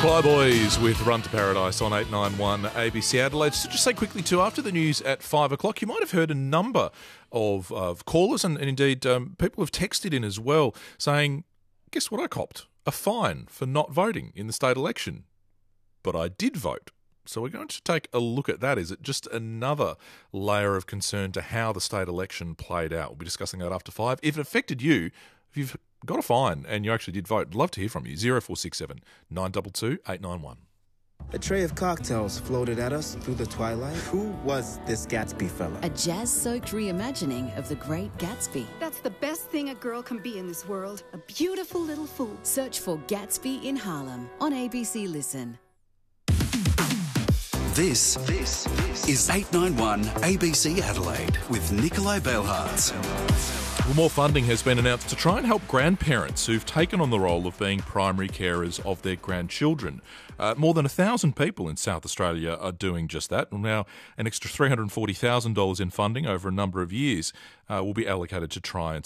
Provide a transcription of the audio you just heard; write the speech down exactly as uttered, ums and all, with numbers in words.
Flyboys with Run to Paradise on eight nine one A B C Adelaide. So just say quickly too, after the news at five o'clock, you might have heard a number of, of callers and, and indeed um, people have texted in as well saying, guess what I copped? A fine for not voting in the state election. But I did vote. So we're going to take a look at that. Is it just another layer of concern to how the state election played out? We'll be discussing that after five. If it affected you, if you've got a fine and you actually did vote, I'd love to hear from you. zero four six seven, nine two two, eight nine one. A tray of cocktails floated at us through the twilight. Who was this Gatsby fella? A jazz-soaked reimagining of The Great Gatsby. That's the best thing a girl can be in this world. A beautiful little fool. Search for Gatsby in Harlem on A B C Listen. This, this, this is eight nine one A B C Adelaide with Nikolai Belhartz. Well, more funding has been announced to try and help grandparents who've taken on the role of being primary carers of their grandchildren. Uh, more than one thousand people in South Australia are doing just that. Now, an extra three hundred forty thousand dollars in funding over a number of years uh, will be allocated to try and